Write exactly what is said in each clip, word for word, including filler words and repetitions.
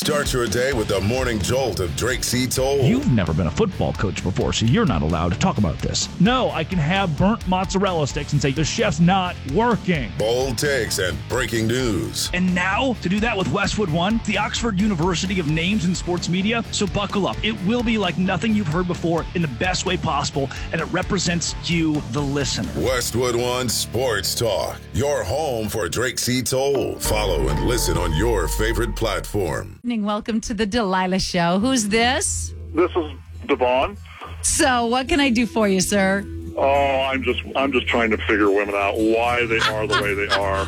Start your day with the morning jolt of Drake C. Toll. You've never been a football coach before, so you're not allowed to talk about this. No, I can have burnt mozzarella sticks and say the chef's not working. Bold takes and breaking news. And now, to do that with Westwood One, the Oxford University of Names in Sports Media. So buckle up. It will be like nothing you've heard before in the best way possible, and it represents you, the listener. Westwood One Sports Talk, your home for Drake C. Toll. Follow and listen on your favorite platform. Welcome to the Delilah Show. Who's this? This is Devon. So, what can I do for you, sir? Oh, I'm just I'm just trying to figure women out why they are the way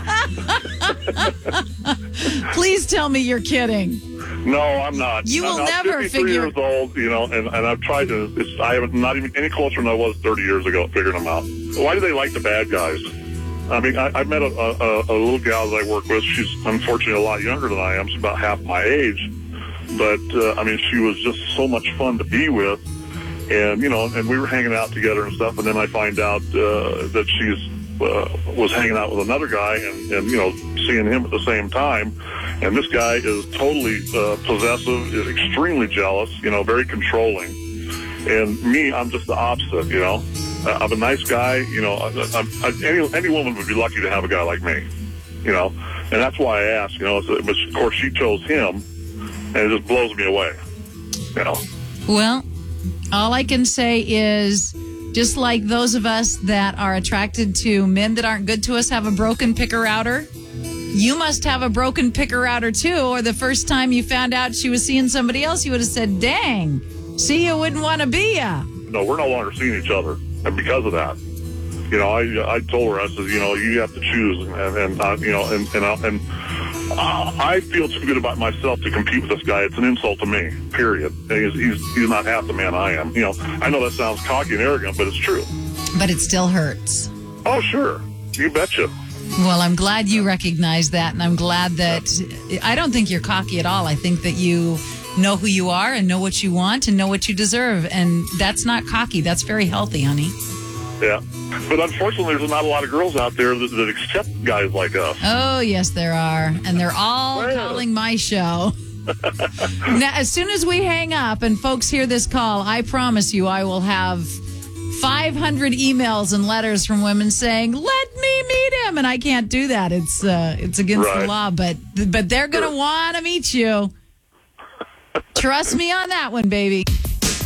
they are. Please tell me you're kidding. No, I'm not. You will I'm never fifty-three figure. years old, you know, and, and I've tried to. It's, I haven't not even any closer than I was thirty years ago at figuring them out. Why do they like the bad guys? I mean, I, I met a, a, a little gal that I work with. She's unfortunately a lot younger than I am. She's about half my age. But, uh, I mean, she was just so much fun to be with. And, you know, and we were hanging out together and stuff. And then I find out uh, that she's uh, was hanging out with another guy and, and, you know, seeing him at the same time. And this guy is totally uh, possessive, is extremely jealous, you know, very controlling. And me, I'm just the opposite, you know. I'm a nice guy, you know. I, I, I, any any woman would be lucky to have a guy like me, you know. And that's why I asked, you know. But of course, she chose him, and it just blows me away, you know. Well, all I can say is, just like those of us that are attracted to men that aren't good to us have a broken picker-outer, you must have a broken picker-outer too, or the first time you found out she was seeing somebody else, you would have said, dang, see, you wouldn't want to be ya. No, we're no longer seeing each other. And because of that, you know, I I told her, I said, you know, you have to choose, and, and uh, you know, and and, uh, and uh, I feel too good about myself to compete with this guy. It's an insult to me, period. And he's, he's he's not half the man I am. You know, I know that sounds cocky and arrogant, but it's true. But it still hurts. Oh, sure, you betcha. Well, I'm glad you recognize that, and I'm glad that I don't think you're cocky at all. I think that you know who you are and know what you want and know what you deserve. And that's not cocky. That's very healthy, honey. Yeah. But unfortunately, there's not a lot of girls out there that, that accept guys like us. Oh, yes, there are. And they're all Well. calling my show. Now, as soon as we hang up and folks hear this call, I promise you I will have five hundred emails and letters from women saying, let me meet him. And I can't do that. It's uh, it's against Right. the law. But, but they're going to Sure. want to meet you. Trust me on that one, baby.